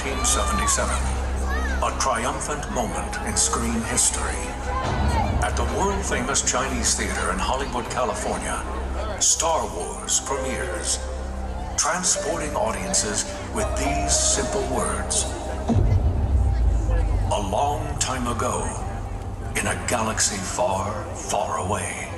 1977, a triumphant moment in screen history. At the world-famous Chinese theater in Hollywood, California, Star Wars premieres, transporting audiences with these simple words. A long time ago, in a galaxy far, far away.